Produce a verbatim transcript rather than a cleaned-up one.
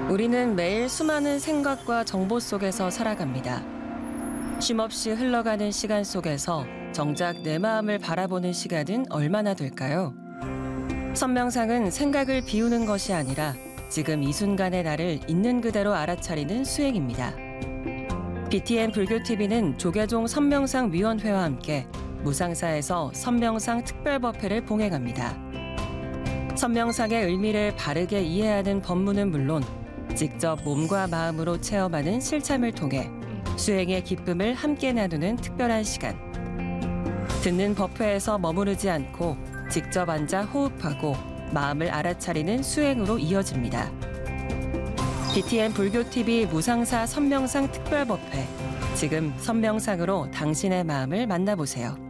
우리는 매일 수많은 생각과 정보 속에서 살아갑니다. 쉼없이 흘러가는 시간 속에서 정작 내 마음을 바라보는 시간은 얼마나 될까요? 선명상은 생각을 비우는 것이 아니라 지금 이 순간의 나를 있는 그대로 알아차리는 수행입니다. 비티엔 불교티비는 조계종 선명상 위원회와 함께 무상사에서 선명상 특별법회를 봉행합니다. 선명상의 의미를 바르게 이해하는 법문은 물론 직접 몸과 마음으로 체험하는 실참을 통해 수행의 기쁨을 함께 나누는 특별한 시간. 듣는 법회에서 머무르지 않고 직접 앉아 호흡하고 마음을 알아차리는 수행으로 이어집니다. 비티엔 불교티비 무상사 선명상 특별법회. 지금 선명상으로 당신의 마음을 만나보세요.